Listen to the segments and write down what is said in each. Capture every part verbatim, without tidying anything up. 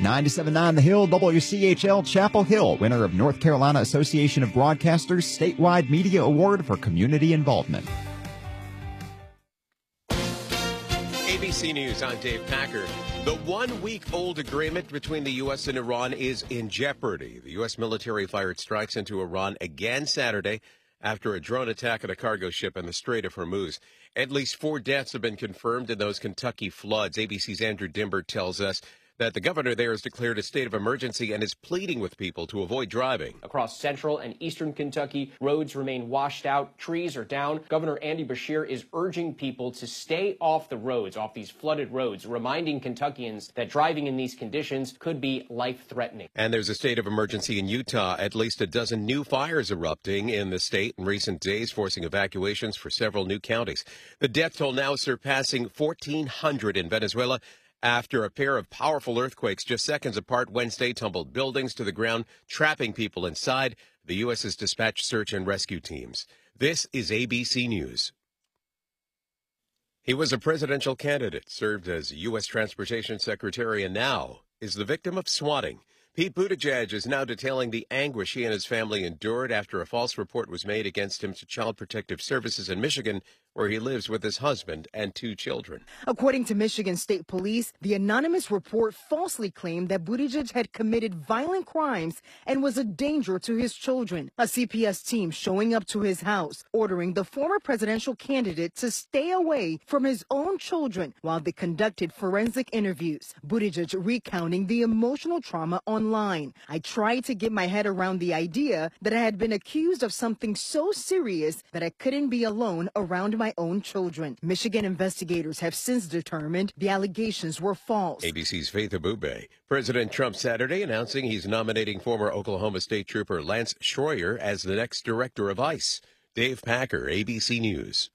ninety-seven point nine The Hill, W C H L, Chapel Hill, winner of North Carolina Association of Broadcasters Statewide Media Award for Community Involvement. A B C News, I'm Dave Packer. The one-week-old agreement between the U S and Iran is in jeopardy. The U S military fired strikes into Iran again Saturday after a drone attack on a cargo ship in the Strait of Hormuz. At least four deaths have been confirmed in those Kentucky floods. A B C's Andrew Dimber tells us that the governor there has declared a state of emergency and is pleading with people to avoid driving. Across central and eastern Kentucky, roads remain washed out, trees are down. Governor Andy Beshear is urging people to stay off the roads, off these flooded roads, reminding Kentuckians that driving in these conditions could be life-threatening. And there's a state of emergency in Utah. At least a dozen new fires erupting in the state in recent days, forcing evacuations for several new counties. The death toll now surpassing fourteen hundred in Venezuela, after a pair of powerful earthquakes just seconds apart Wednesday tumbled buildings to the ground, trapping people inside. The U S has dispatched search and rescue teams. This is A B C News. He was a presidential candidate, served as U S Transportation Secretary, and now is the victim of swatting. Pete Buttigieg is now detailing the anguish he and his family endured after a false report was made against him to Child Protective Services in Michigan, where he lives with his husband and two children. According to Michigan State Police, the anonymous report falsely claimed that Buttigieg had committed violent crimes and was a danger to his children. A C P S team showing up to his house, ordering the former presidential candidate to stay away from his own children while they conducted forensic interviews. Buttigieg recounting the emotional trauma online. I tried to get my head around the idea that I had been accused of something so serious that I couldn't be alone around my my own children. Michigan investigators have since determined the allegations were false. A B C's Faith Abube. President Trump Saturday announcing he's nominating former Oklahoma State Trooper Lance Schroyer as the next director of ICE. Dave Packer, A B C News.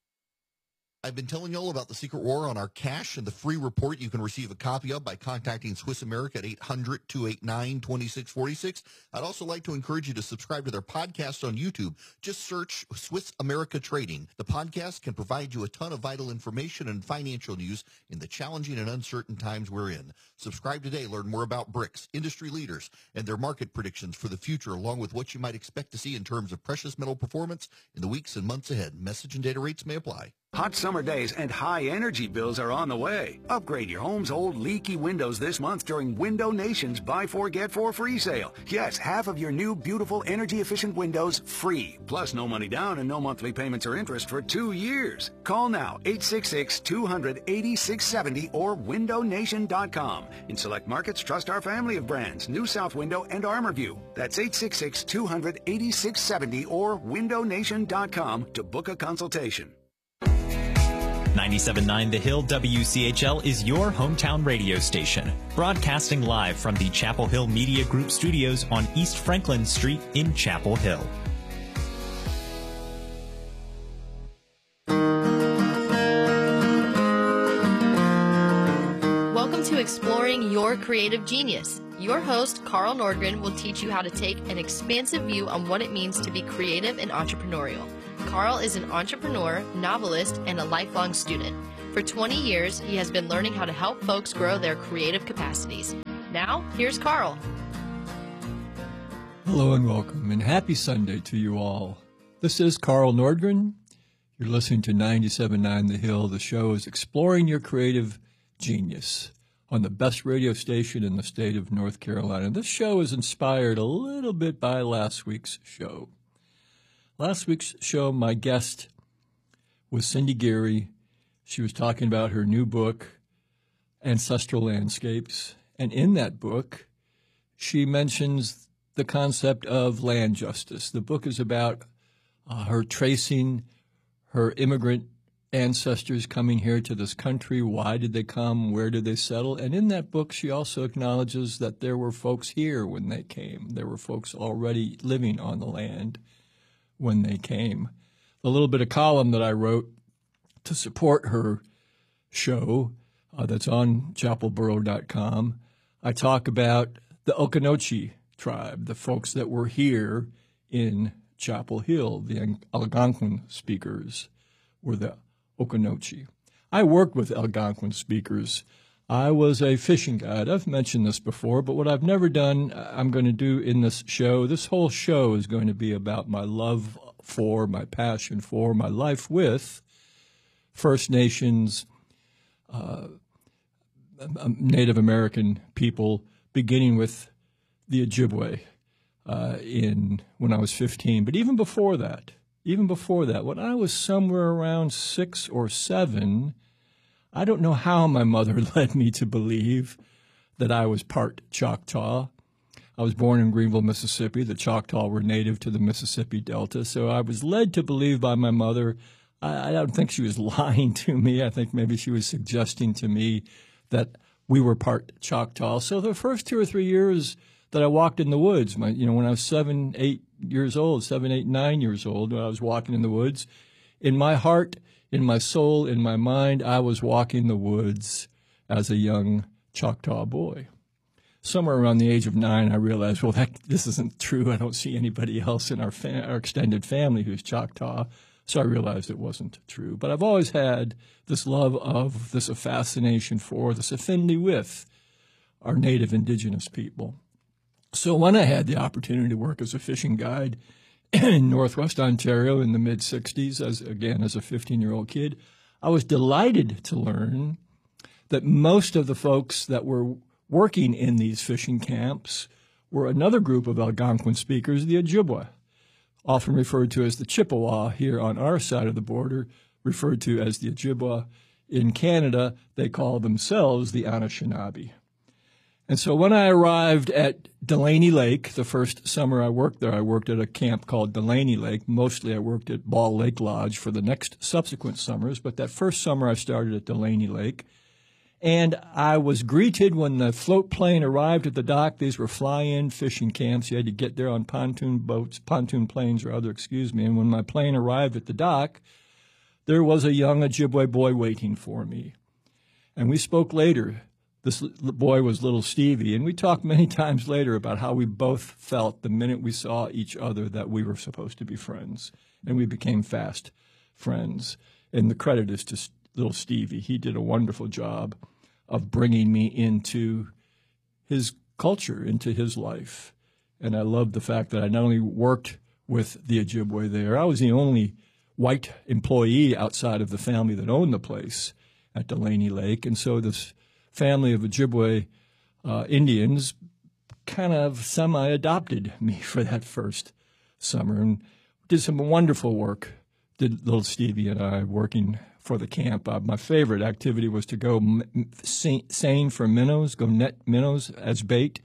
I've been telling you all about the secret war on our cash and the free report you can receive a copy of by contacting Swiss America at eight hundred, two eight nine, two six four six. I'd also like to encourage you to subscribe to their podcast on YouTube. Just search Swiss America Trading. The podcast can provide you a ton of vital information and financial news in the challenging and uncertain times we're in. Subscribe today. Learn more about BRICS, industry leaders, and their market predictions for the future, along with what you might expect to see in terms of precious metal performance in the weeks and months ahead. Message and data rates may apply. Hot summer days and high energy bills are on the way. Upgrade your home's old leaky windows this month during Window Nation's Buy Four Get Four free sale. Yes, half of your new beautiful energy efficient windows free. Plus no money down and no monthly payments or interest for two years. Call now eight six six, two hundred, eighty-six seventy or window nation dot com. In select markets, trust our family of brands, New South Window and ArmorView. That's eight six six, two hundred, eighty-six seventy or window nation dot com to book a consultation. ninety-seven point nine The Hill W C H L is your hometown radio station, broadcasting live from the Chapel Hill Media Group studios on East Franklin Street in Chapel Hill. Welcome to Exploring Your Creative Genius. Your host, Carl Nordgren, will teach you how to take an expansive view on what it means to be creative and entrepreneurial. Carl is an entrepreneur, novelist, and a lifelong student. For twenty years, he has been learning how to help folks grow their creative capacities. Now, here's Carl. Hello and welcome, and happy Sunday to you all. This is Carl Nordgren. You're listening to ninety-seven point nine The Hill. The show is Exploring Your Creative Genius on the best radio station in the state of North Carolina. This show is inspired a little bit by last week's show. Last week's show, my guest was Cindy Geary. She was talking about her new book, Ancestral Landscapes. And in that book, she mentions the concept of land justice. The book is about uh, her tracing her immigrant ancestors coming here to this country. Why did they come? Where did they settle? And in that book, she also acknowledges that there were folks here when they came. There were folks already living on the land when they came. The little bit of column that I wrote to support her show uh, that's on chapel borough dot com, I talk about the Okanochee tribe, the folks that were here in Chapel Hill. The Algonquin speakers were the Okanochee. I worked with Algonquin speakers I was a fishing guide. I've mentioned this before, but what I've never done, I'm going to do in this show. This whole show is going to be about my love for, my passion for, my life with First Nations, uh, Native American people, beginning with the Ojibwe uh, in when I was fifteen. But even before that, even before that, when I was somewhere around six or seven, I don't know how my mother led me to believe that I was part Choctaw. I was born in Greenville, Mississippi. The Choctaw were native to the Mississippi Delta, so I was led to believe by my mother. I, I don't think she was lying to me. I think maybe she was suggesting to me that we were part Choctaw. So the first two or three years that I walked in the woods, my, you know, when I was seven, eight years old, seven, eight, nine years old, when I was walking in the woods, in my heart, in my soul, in my mind, I was walking the woods as a young Choctaw boy. Somewhere around the age of nine, I realized, well, that, this isn't true. I don't see anybody else in our, fa- our extended family who's Choctaw. So I realized it wasn't true. But I've always had this love of, this a fascination for, this affinity with our native indigenous people. So when I had the opportunity to work as a fishing guide in Northwest Ontario in the mid-sixties, as again, as a fifteen-year-old kid, I was delighted to learn that most of the folks that were working in these fishing camps were another group of Algonquin speakers, the Ojibwe, often referred to as the Chippewa here on our side of the border, referred to as the Ojibwe. In Canada, they call themselves the Anishinaabe. And so when I arrived at Delaney Lake, the first summer I worked there, I worked at a camp called Delaney Lake. Mostly I worked at Ball Lake Lodge for the next subsequent summers, but that first summer I started at Delaney Lake. And I was greeted when the float plane arrived at the dock. These were fly-in fishing camps. You had to get there on pontoon boats, pontoon planes rather, excuse me. And when my plane arrived at the dock, there was a young Ojibwe boy waiting for me. And we spoke later. This boy was little Stevie, and we talked many times later about how we both felt the minute we saw each other that we were supposed to be friends, and we became fast friends. And the credit is to little Stevie. He did a wonderful job of bringing me into his culture, into his life. And I loved the fact that I not only worked with the Ojibwe there, I was the only white employee outside of the family that owned the place at Delaney Lake, and so this family of Ojibwe uh, Indians kind of semi-adopted me for that first summer and did some wonderful work, did little Stevie and I, working for the camp. Uh, my favorite activity was to go m- seine for minnows, go net minnows as bait.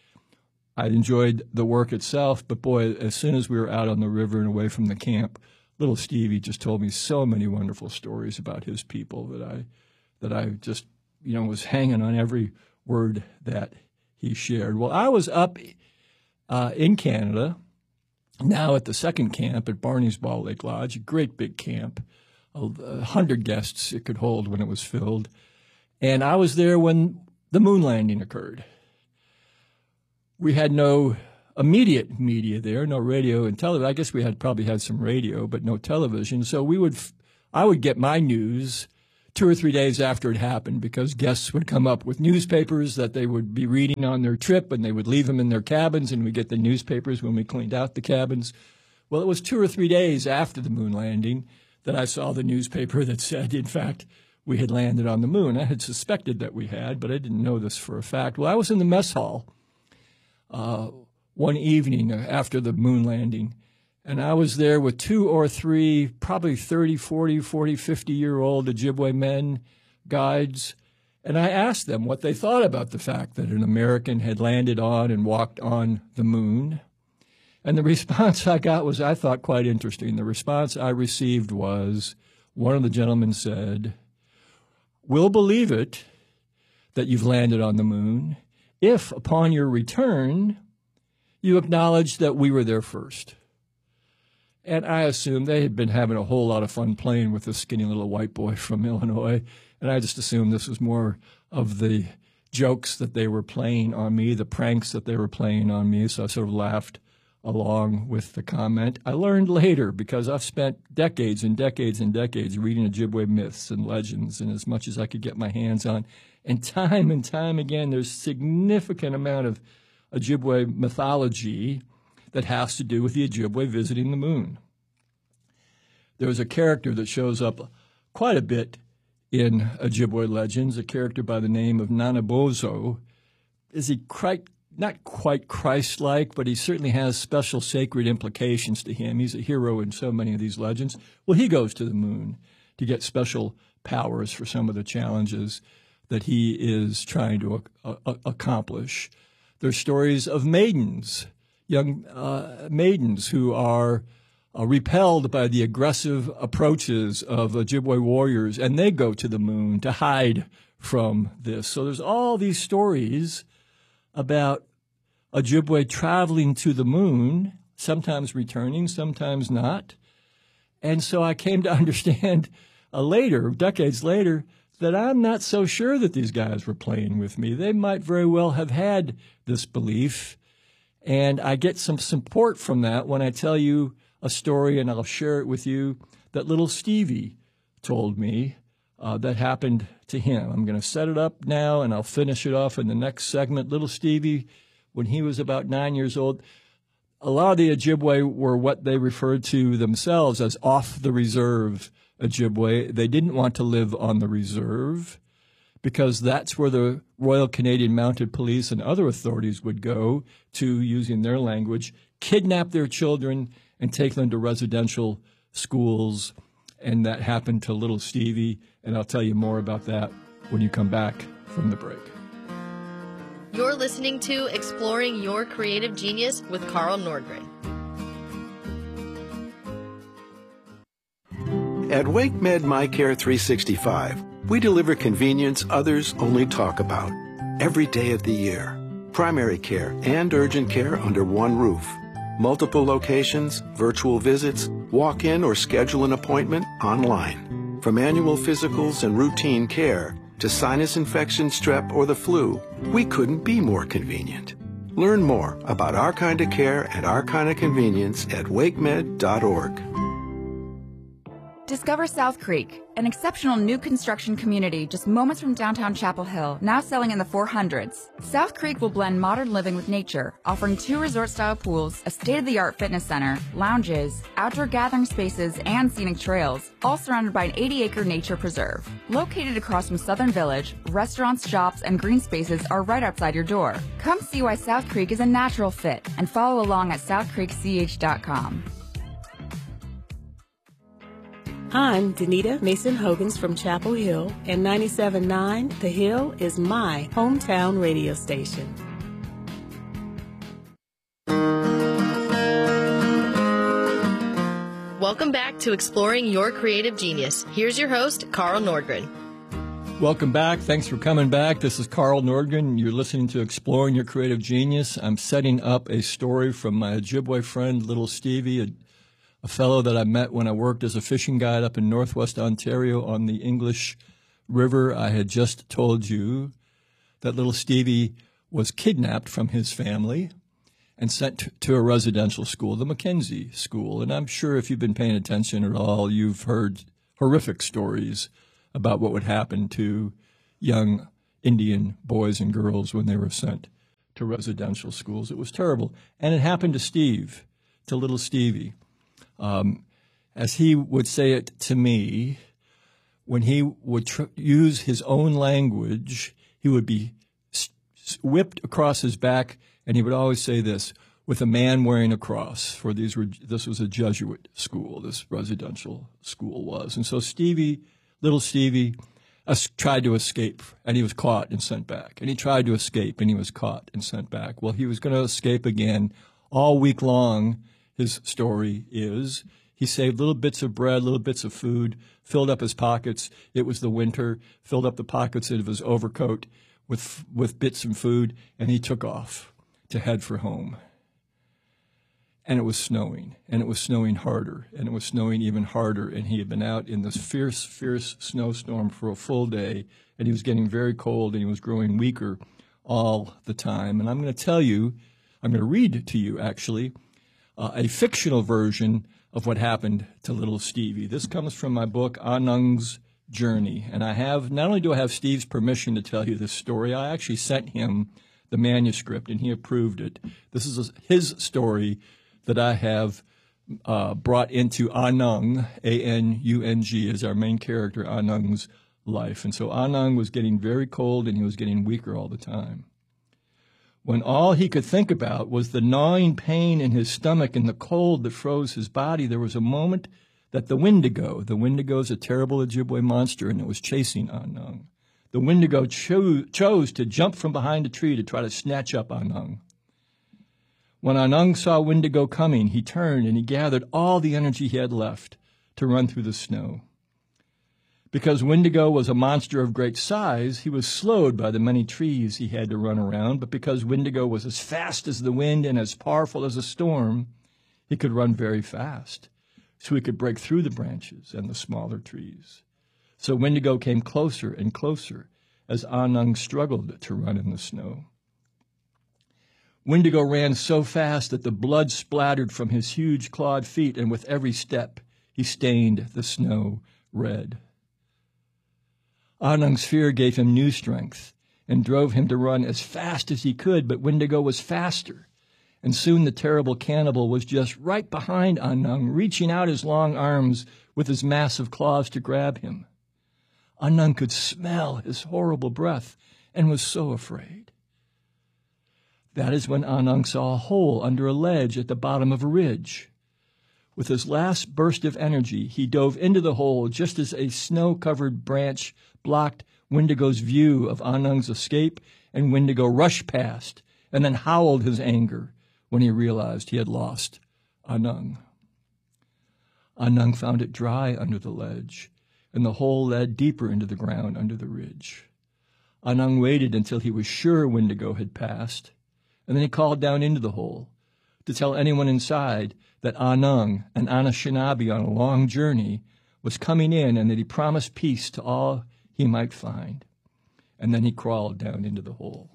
I enjoyed the work itself, but boy, as soon as we were out on the river and away from the camp, little Stevie just told me so many wonderful stories about his people that I, that I just you know, was hanging on every word that he shared. Well, I was up uh, in Canada, now at the second camp at Barney's Ball Lake Lodge, a great big camp, a hundred guests it could hold when it was filled. And I was there when the moon landing occurred. We had no immediate media there, no radio and television. I guess we had probably had some radio, but no television. So we would, I would get my news two or three days after it happened, because guests would come up with newspapers that they would be reading on their trip, and they would leave them in their cabins, and we get the newspapers when we cleaned out the cabins. Well, it was two or three days after the moon landing that I saw the newspaper that said, in fact, we had landed on the moon. I had suspected that we had, but I didn't know this for a fact. Well, I was in the mess hall uh, one evening after the moon landing, and I was there with two or three, probably thirty, forty, forty, fifty-year-old Ojibwe men, guides, and I asked them what they thought about the fact that an American had landed on and walked on the moon. And the response I got was, I thought, quite interesting. The response I received was, one of the gentlemen said, "We'll believe it that you've landed on the moon if, upon your return, you acknowledge that we were there first." And I assumed they had been having a whole lot of fun playing with this skinny little white boy from Illinois. And I just assumed this was more of the jokes that they were playing on me, the pranks that they were playing on me. So I sort of laughed along with the comment. I learned later, because I've spent decades and decades and decades reading Ojibwe myths and legends and as much as I could get my hands on, And time and time again, there's significant amount of Ojibwe mythology that has to do with the Ojibwe visiting the moon. There's a character that shows up quite a bit in Ojibwe legends, a character by the name of Nanabozo. Is he quite, not quite Christ-like, but he certainly has special sacred implications to him. He's a hero in so many of these legends. Well, he goes to the moon to get special powers for some of the challenges that he is trying to uh, uh, accomplish. There's stories of maidens, young uh, maidens who are uh, repelled by the aggressive approaches of Ojibwe warriors, and they go to the moon to hide from this. So there's all these stories about Ojibwe traveling to the moon, sometimes returning, sometimes not. And so I came to understand uh, later, decades later, that I'm not so sure that these guys were playing with me. They might very well have had this belief, and I get some support from that when I tell you a story, and I'll share it with you, that little Stevie told me uh, that happened to him. I'm going to set it up now, and I'll finish it off in the next segment. Little Stevie, when he was about nine years old, a lot of the Ojibwe were what they referred to themselves as off the reserve Ojibwe. They didn't want to live on the reserve because that's where the Royal Canadian Mounted Police and other authorities would go to, using their language, kidnap their children and take them to residential schools. And that happened to little Stevie, and I'll tell you more about that when you come back from the break. You're listening to Exploring Your Creative Genius with Carl Nordgren. At WakeMed MyCare three sixty-five, we deliver convenience others only talk about. Every day of the year. Primary care and urgent care under one roof. Multiple locations, virtual visits, walk in or schedule an appointment online. From annual physicals and routine care to sinus infection, strep, or the flu, we couldn't be more convenient. Learn more about our kind of care and our kind of convenience at wakemed dot org. Discover South Creek, an exceptional new construction community just moments from downtown Chapel Hill, now selling in the four hundreds. South Creek will blend modern living with nature, offering two resort-style pools, a state-of-the-art fitness center, lounges, outdoor gathering spaces, and scenic trails, all surrounded by an eighty-acre nature preserve. Located across from Southern Village, restaurants, shops, and green spaces are right outside your door. Come see why South Creek is a natural fit and follow along at south creek c h dot com. I'm Danita Mason-Hogans from Chapel Hill, and ninety-seven point nine The Hill is my hometown radio station. Welcome back to Exploring Your Creative Genius. Here's your host, Carl Nordgren. Welcome back. Thanks for coming back. This is Carl Nordgren. You're listening to Exploring Your Creative Genius. I'm setting up a story from my Ojibwe friend, Little Stevie, a a fellow that I met when I worked as a fishing guide up in northwest Ontario on the English River. I had just told you that little Stevie was kidnapped from his family and sent to a residential school, the Mackenzie School. And I'm sure if you've been paying attention at all, you've heard horrific stories about what would happen to young Indian boys and girls when they were sent to residential schools. It was terrible. And it happened to Steve, to little Stevie. Um, as he would say it to me, when he would tr- use his own language, he would be s- whipped across his back, and he would always say this, with a man wearing a cross, for these were, this was a Jesuit school, this residential school was. And so Stevie, little Stevie, us- tried to escape, and he was caught and sent back. And he tried to escape, and he was caught and sent back. Well, he was going to escape again all week long. His story is he saved little bits of bread, little bits of food, filled up his pockets. It was the winter, filled up the pockets of his overcoat with with bits of food, and he took off to head for home. And it was snowing, and it was snowing harder, and it was snowing even harder, and he had been out in this fierce, fierce snowstorm for a full day, and he was getting very cold, and he was growing weaker all the time. And I'm going to tell you, I'm going to read to you, actually, Uh, a fictional version of what happened to little Stevie. This comes from my book, Anung's journey. And I have, not only do I have Steve's permission to tell you this story, I actually sent him the manuscript and he approved it. This is his story that I have uh, brought into Anung, A N U N G, as our main character, Anung's life. And so Anung was getting very cold and he was getting weaker all the time. When all he could think about was the gnawing pain in his stomach and the cold that froze his body, there was a moment that the Wendigo, the Wendigo is a terrible Ojibwe monster, and it was chasing Anung. The Wendigo cho- chose to jump from behind a tree to try to snatch up Anung. When Anung saw Wendigo coming, he turned and he gathered all the energy he had left to run through the snow. Because Wendigo was a monster of great size, he was slowed by the many trees he had to run around, but because Wendigo was as fast as the wind and as powerful as a storm, he could run very fast, so he could break through the branches and the smaller trees. So Wendigo came closer and closer as Anung struggled to run in the snow. Wendigo ran so fast that the blood splattered from his huge clawed feet, and with every step he stained the snow red. Anung's fear gave him new strength and drove him to run as fast as he could, but Wendigo was faster, and soon the terrible cannibal was just right behind Anung, reaching out his long arms with his massive claws to grab him. Anung could smell his horrible breath and was so afraid. That is when Anung saw a hole under a ledge at the bottom of a ridge. With his last burst of energy, he dove into the hole just as a snow-covered branch blocked Wendigo's view of Anung's escape, and Wendigo rushed past and then howled his anger when he realized he had lost Anung. Anung found it dry under the ledge, and the hole led deeper into the ground under the ridge. Anung waited until he was sure Wendigo had passed, and then he called down into the hole to tell anyone inside that Anung, an Anishinaabe on a long journey, was coming in and that he promised peace to all he might find. And then he crawled down into the hole.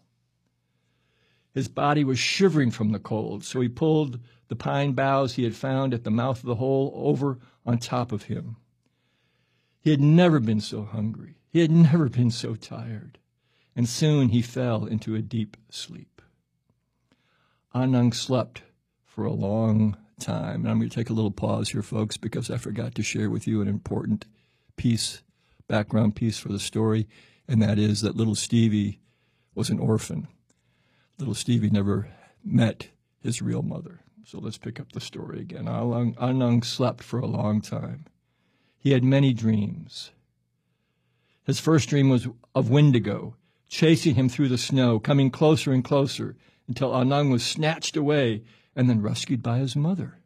His body was shivering from the cold, so he pulled the pine boughs he had found at the mouth of the hole over on top of him. He had never been so hungry. He had never been so tired. And soon he fell into a deep sleep. Anung slept for a long time. And I'm going to take a little pause here, folks, because I forgot to share with you an important piece, background piece for the story, and that is that little Stevie was an orphan. Little Stevie never met his real mother. So let's pick up the story again. Anung, Anung slept for a long time. He had many dreams. His first dream was of Wendigo, chasing him through the snow, coming closer and closer until Anung was snatched away and then rescued by his mother.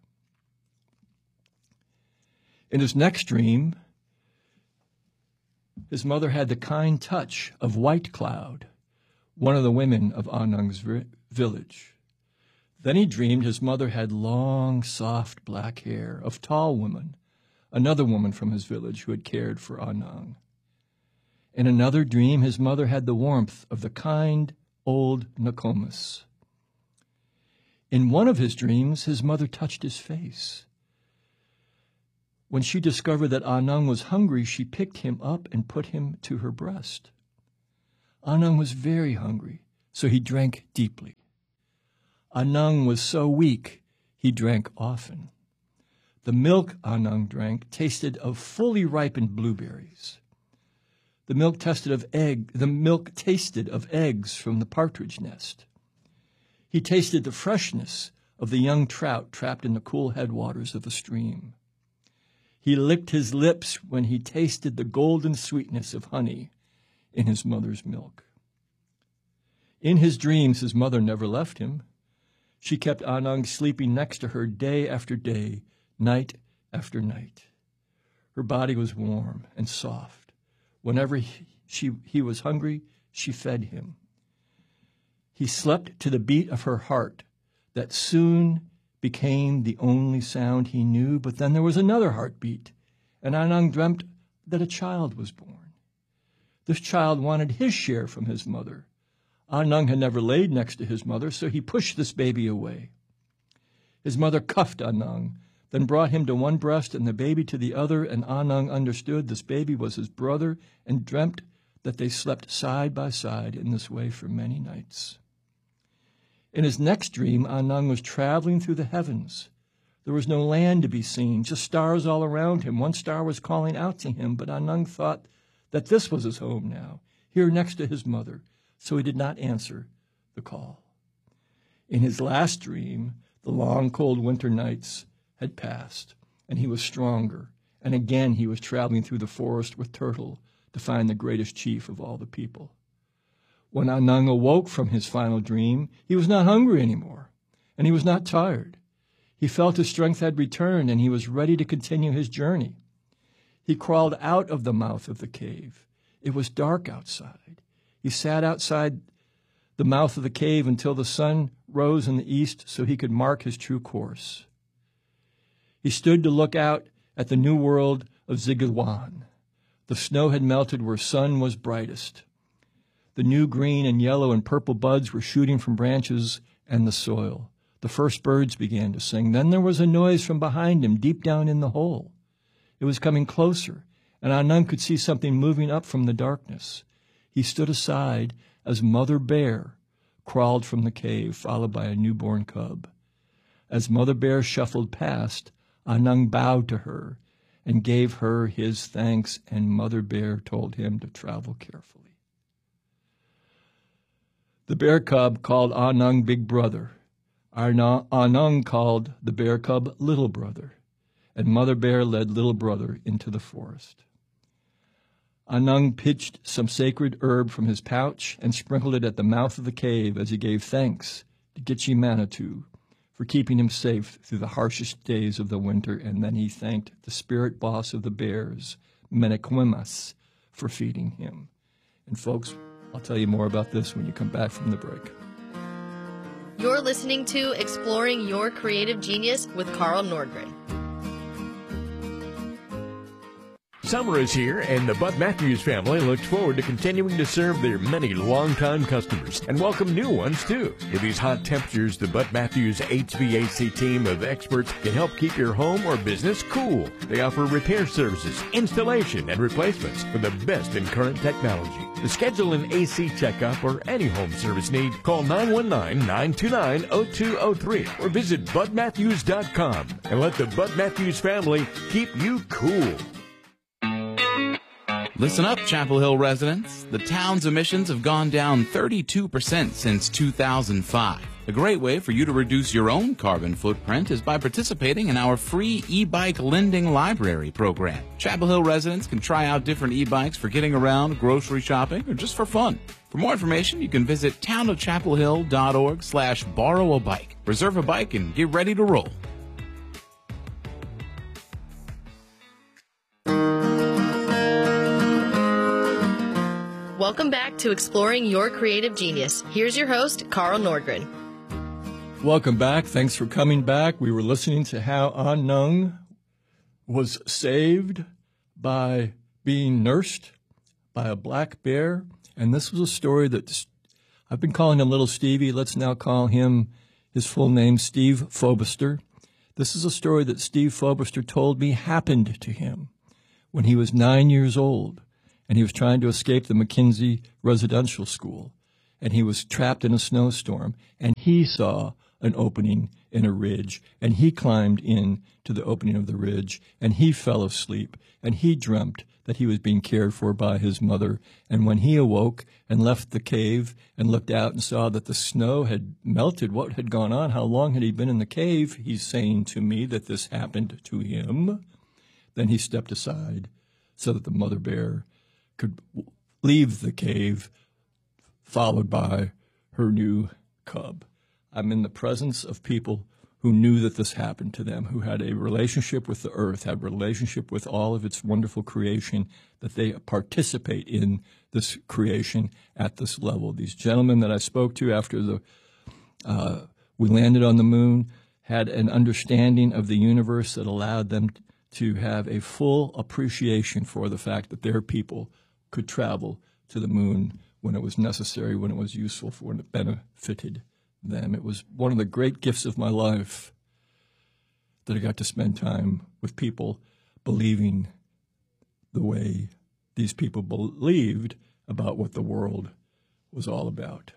In his next dream, his mother had the kind touch of White Cloud, one of the women of Anung's village. Then he dreamed his mother had long, soft black hair of Tall Woman, another woman from his village who had cared for Anung. In another dream, his mother had the warmth of the kind old Nokomis. In one of his dreams, his mother touched his face. When she discovered that Anung was hungry, she picked him up and put him to her breast. Anung was very hungry, so he drank deeply. Anung was so weak, he drank often. The milk Anung drank tasted of fully ripened blueberries. The milk tasted of egg, the milk tasted of eggs from the partridge nest. He tasted the freshness of the young trout trapped in the cool headwaters of a stream. He licked his lips when he tasted the golden sweetness of honey in his mother's milk. In his dreams, his mother never left him. She kept Anung sleeping next to her day after day, night after night. Her body was warm and soft. Whenever he, she, he was hungry, she fed him. He slept to the beat of her heart that soon became the only sound he knew, but then there was another heartbeat, and Anung dreamt that a child was born. This child wanted his share from his mother. Anung had never laid next to his mother, so he pushed this baby away. His mother cuffed Anung, then brought him to one breast and the baby to the other, and Anung understood this baby was his brother and dreamt that they slept side by side in this way for many nights. In his next dream, Anung was traveling through the heavens. There was no land to be seen, just stars all around him. One star was calling out to him, but Anung thought that this was his home now, here next to his mother, so he did not answer the call. In his last dream, the long, cold winter nights had passed, and he was stronger, and again he was traveling through the forest with Turtle to find the greatest chief of all the people. When Anung awoke from his final dream, he was not hungry anymore, and he was not tired. He felt his strength had returned, and he was ready to continue his journey. He crawled out of the mouth of the cave. It was dark outside. He sat outside the mouth of the cave until the sun rose in the east so he could mark his true course. He stood to look out at the new world of Zigilwan. The snow had melted where sun was brightest. The new green and yellow and purple buds were shooting from branches and the soil. The first birds began to sing. Then there was a noise from behind him, deep down in the hole. It was coming closer, and Anung could see something moving up from the darkness. He stood aside as Mother Bear crawled from the cave, followed by a newborn cub. As Mother Bear shuffled past, Anung bowed to her and gave her his thanks, and Mother Bear told him to travel carefully. The bear cub called Anung Big Brother. Anung called the bear cub Little Brother, and Mother Bear led Little Brother into the forest. Anung pitched some sacred herb from his pouch and sprinkled it at the mouth of the cave as he gave thanks to Gitche Manitou for keeping him safe through the harshest days of the winter, and then he thanked the spirit boss of the bears, Menequimas, for feeding him. And folks, I'll tell you more about this when you come back from the break. You're listening to Exploring Your Creative Genius with Carl Nordgren. Summer is here, and the Bud Matthews family looks forward to continuing to serve their many longtime customers and welcome new ones, too. In these hot temperatures, the Bud Matthews H V A C team of experts can help keep your home or business cool. They offer repair services, installation, and replacements for the best in current technology. To schedule an A C checkup or any home service need, call nine one nine, nine two nine, zero two zero three or visit bud matthews dot com and let the Bud Matthews family keep you cool. Listen up, Chapel Hill residents. The town's emissions have gone down thirty-two percent since two thousand five. A great way for you to reduce your own carbon footprint is by participating in our free e-bike lending library program. Chapel Hill residents can try out different e-bikes for getting around, grocery shopping, or just for fun. For more information, you can visit town of chapel hill dot org slash borrow a bike. Reserve a bike and get ready to roll. Welcome back to Exploring Your Creative Genius. Here's your host, Carl Nordgren. Welcome back. Thanks for coming back. We were listening to how Anung was saved by being nursed by a black bear. And this was a story that I've been calling him Little Stevie. Let's now call him his full name, Steve Fobister. This is a story that Steve Fobister told me happened to him when he was nine years old. And he was trying to escape the McKinsey residential school. And he was trapped in a snowstorm. And he saw an opening in a ridge. And he climbed in to the opening of the ridge. And he fell asleep. And he dreamt that he was being cared for by his mother. And when he awoke and left the cave and looked out and saw that the snow had melted, what had gone on? How long had he been in the cave? He's saying to me that this happened to him. Then he stepped aside so that the mother bear could leave the cave, followed by her new cub. I'm in the presence of people who knew that this happened to them, who had a relationship with the earth, had a relationship with all of its wonderful creation, that they participate in this creation at this level. These gentlemen that I spoke to after the uh, we landed on the moon had an understanding of the universe that allowed them to have a full appreciation for the fact that their people could travel to the moon when it was necessary, when it was useful, for when it benefited them. It was one of the great gifts of my life that I got to spend time with people believing the way these people believed about what the world was all about.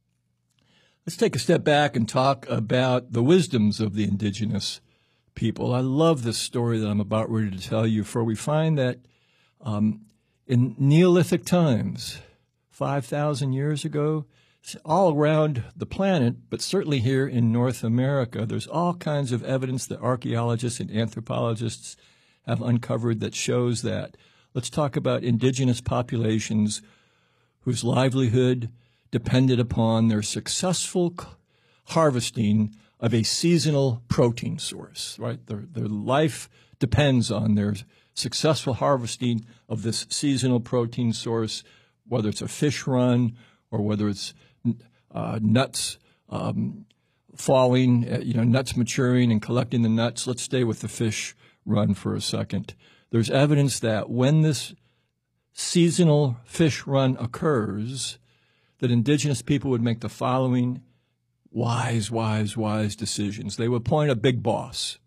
Let's take a step back and talk about the wisdoms of the indigenous people. I love this story that I'm about ready to tell you, for we find that um, in Neolithic times, five thousand years ago, all around the planet, but certainly here in North America, there's all kinds of evidence that archaeologists and anthropologists have uncovered that shows that. Let's talk about indigenous populations whose livelihood depended upon their successful harvesting of a seasonal protein source, right? Their, their life depends on their successful harvesting of this seasonal protein source, whether it's a fish run or whether it's uh, nuts um, falling, uh, you know, nuts maturing and collecting the nuts. Let's stay with the fish run for a second. There's evidence that when this seasonal fish run occurs, that indigenous people would make the following wise, wise, wise decisions. They would appoint a big boss,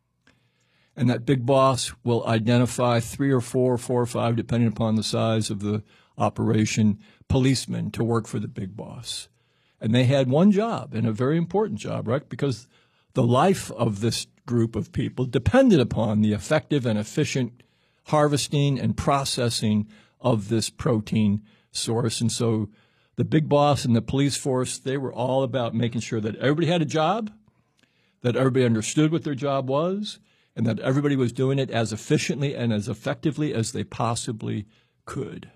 and that big boss will identify three or four, four or five, depending upon the size of the operation, policemen to work for the big boss. And they had one job, and a very important job, right? Because the life of this group of people depended upon the effective and efficient harvesting and processing of this protein source. And so the big boss and the police force, they were all about making sure that everybody had a job, that everybody understood what their job was, and that everybody was doing it as efficiently and as effectively as they possibly could.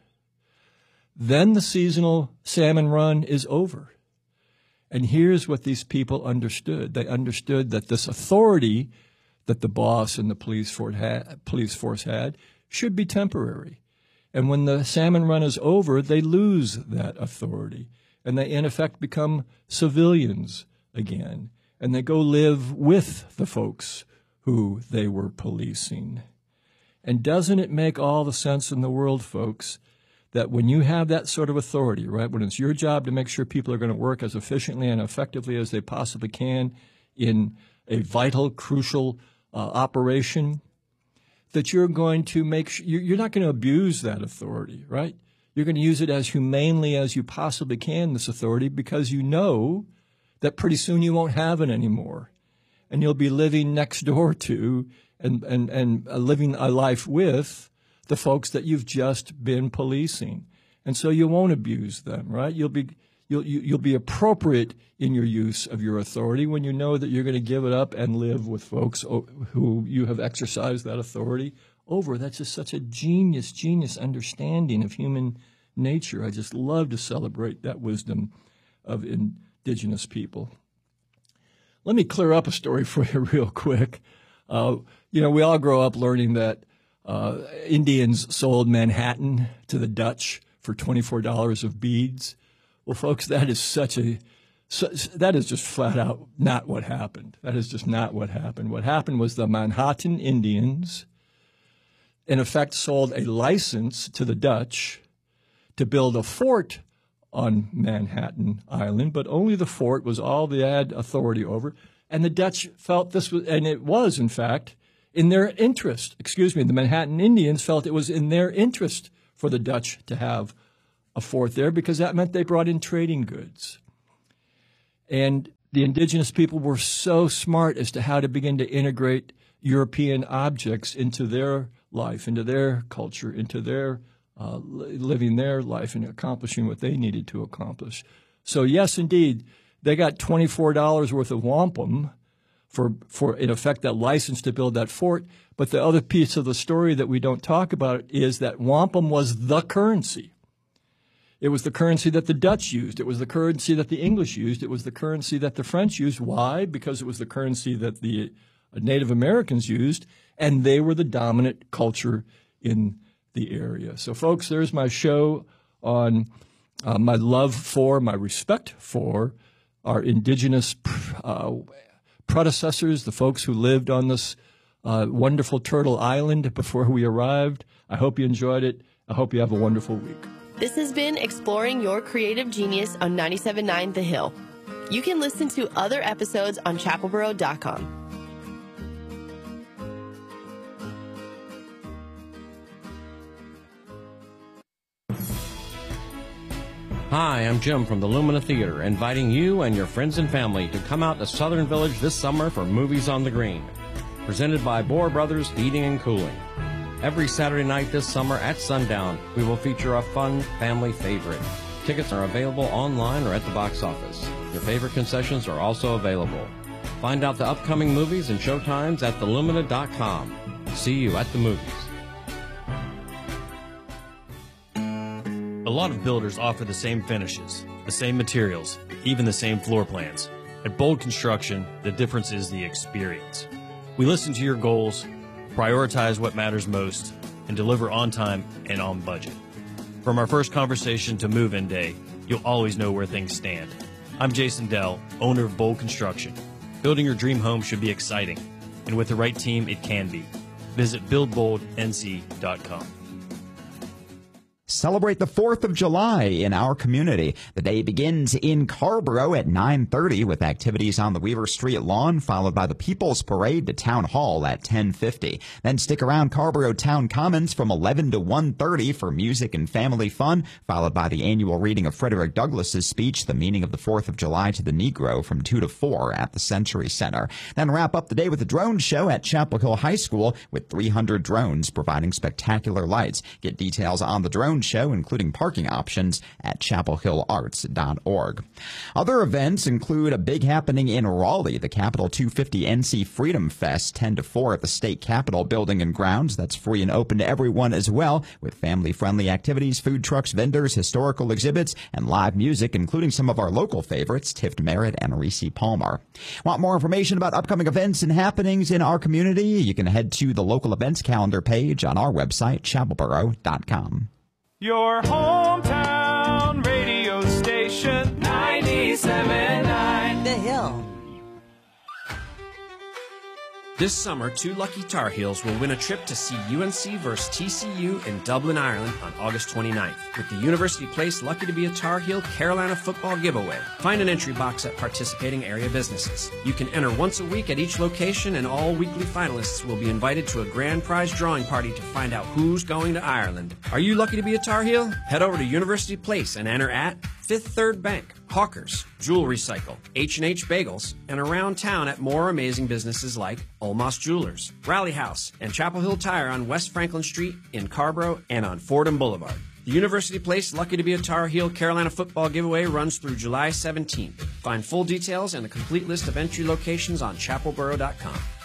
Then the seasonal salmon run is over. And here's what these people understood. They understood that this authority that the boss and the police force had, police force had should be temporary. And when the salmon run is over, they lose that authority. And they, in effect, become civilians again. And they go live with the folks who they were policing. And doesn't it make all the sense in the world, folks, that when you have that sort of authority, right, when it's your job to make sure people are going to work as efficiently and effectively as they possibly can in a vital, crucial uh, operation, that you're going to make sure, you're not going to abuse that authority, right? You're going to use it as humanely as you possibly can, this authority, because you know that pretty soon you won't have it anymore. And you'll be living next door to and, and, and uh, living a life with the folks that you've just been policing. And so you won't abuse them, right? You'll be, you'll, you, you'll be appropriate in your use of your authority when you know that you're going to give it up and live with folks who you have exercised that authority over. That's just such a genius, genius understanding of human nature. I just love to celebrate that wisdom of indigenous people. Let me clear up a story for you real quick. Uh, you know, we all grow up learning that uh, Indians sold Manhattan to the Dutch for twenty-four dollars of beads. Well, folks, that is such a so, that is just flat out not what happened. That is just not what happened. What happened was the Manhattan Indians, in effect, sold a license to the Dutch to build a fort on Manhattan Island, but only the fort was all they had authority over. And the Dutch felt this was, and it was, in fact, in their interest. Excuse me, the Manhattan Indians felt it was in their interest for the Dutch to have a fort there because that meant they brought in trading goods. And the indigenous people were so smart as to how to begin to integrate European objects into their life, into their culture, into their uh, living their life and accomplishing what they needed to accomplish. So yes, indeed, they got twenty-four dollars worth of wampum for, for, in effect, that license to build that fort. But the other piece of the story that we don't talk about is that wampum was the currency. It was the currency that the Dutch used. It was the currency that the English used. It was the currency that the French used. Why? Because it was the currency that the Native Americans used, and they were the dominant culture in the area. So, folks, there's my show on uh, my love for, my respect for our indigenous uh, predecessors, the folks who lived on this uh, wonderful Turtle Island before we arrived. I hope you enjoyed it. I hope you have a wonderful week. This has been Exploring Your Creative Genius on ninety-seven point nine The Hill. You can listen to other episodes on chapel boro dot com. Hi, I'm Jim from the Lumina Theater, inviting you and your friends and family to come out to Southern Village this summer for Movies on the Green, presented by Bohr Brothers Heating and Cooling. Every Saturday night this summer at sundown, we will feature a fun family favorite. Tickets are available online or at the box office. Your favorite concessions are also available. Find out the upcoming movies and showtimes at the lumina dot com. See you at the movies. A lot of builders offer the same finishes, the same materials, even the same floor plans. At Bold Construction, the difference is the experience. We listen to your goals, prioritize what matters most, and deliver on time and on budget. From our first conversation to move-in day, you'll always know where things stand. I'm Jason Dell, owner of Bold Construction. Building your dream home should be exciting, and with the right team, it can be. Visit build bold N C dot com. Celebrate the fourth of July in our community. The day begins in Carrboro at nine thirty with activities on the Weaver Street lawn, followed by the People's Parade to Town Hall at ten fifty. Then stick around Carrboro Town Commons from eleven to one thirty for music and family fun, followed by the annual reading of Frederick Douglass's speech, The Meaning of the fourth of July to the Negro, from two to four at the Century Center. Then wrap up the day with a drone show at Chapel Hill High School with three hundred drones providing spectacular lights. Get details on the drone show, including parking options, at chapel hill arts dot org. Other events include a big happening in Raleigh, the Capital two fifty N C Freedom Fest, ten to four at the State Capitol Building and Grounds. That's free and open to everyone as well, with family-friendly activities, food trucks, vendors, historical exhibits, and live music, including some of our local favorites, Tift Merritt and Reese Palmer. Want more information about upcoming events and happenings in our community? You can head to the local events calendar page on our website, chapel boro dot com. Your hometown radio station, ninety-seven point nine The Hill. This summer, two lucky Tar Heels will win a trip to see U N C versus T C U in Dublin, Ireland on August twenty-ninth with the University Place Lucky to be a Tar Heel Carolina football giveaway. Find an entry box at participating area businesses. You can enter once a week at each location, and all weekly finalists will be invited to a grand prize drawing party to find out who's going to Ireland. Are you lucky to be a Tar Heel? Head over to University Place and enter at Fifth Third Bank, Hawkers, Jewel Recycle, H and H Bagels, and around town at more amazing businesses like Olmos Jewelers, Rally House, and Chapel Hill Tire on West Franklin Street in Carrboro and on Fordham Boulevard. The University Place Lucky to be a Tar Heel Carolina football giveaway runs through July seventeenth. Find full details and a complete list of entry locations on chapel boro dot com.